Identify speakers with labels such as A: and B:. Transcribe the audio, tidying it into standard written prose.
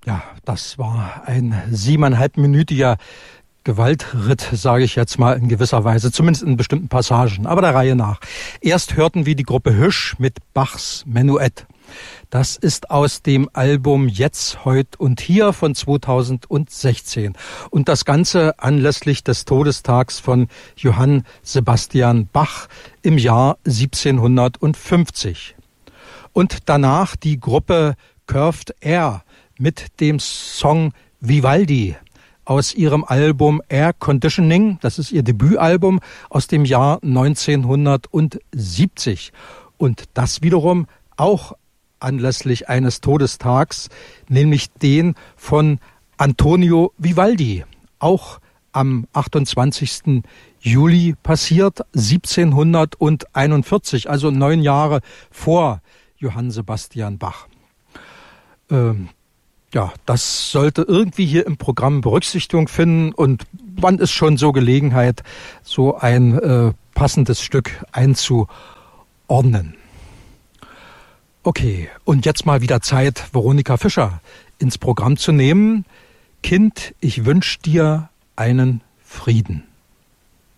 A: Ja, das war ein 7,5-minütiger Gewaltritt, sage ich jetzt mal in gewisser Weise, zumindest in bestimmten Passagen, aber der Reihe nach. Erst hörten wir die Gruppe Hüsch mit Bachs Menuett. Das ist aus dem Album Jetzt, Heut und Hier von 2016. Und das Ganze anlässlich des Todestags von Johann Sebastian Bach im Jahr 1750. Und danach die Gruppe Curved Air mit dem Song Vivaldi aus ihrem Album Air Conditioning. Das ist ihr Debütalbum aus dem Jahr 1970. Und das wiederum auch anlässlich eines Todestags, nämlich den von Antonio Vivaldi, auch am 28. Juli passiert, 1741, also 9 Jahre vor Johann Sebastian Bach. Ja, das sollte irgendwie hier im Programm Berücksichtigung finden, und wann ist schon so Gelegenheit, so ein passendes Stück einzuordnen. Okay, und jetzt mal wieder Zeit, Veronika Fischer ins Programm zu nehmen. Kind, ich wünsch dir einen Frieden.